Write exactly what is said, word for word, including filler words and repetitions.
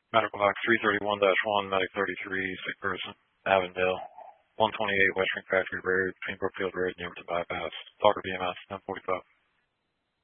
Medical box three thirty-one dash one, medic thirty-three, sick person, Avondale, one twenty-eight Western Factory Road, between Brookfield Road and Yemmerton Bypass. Talker B M S, ten forty-five.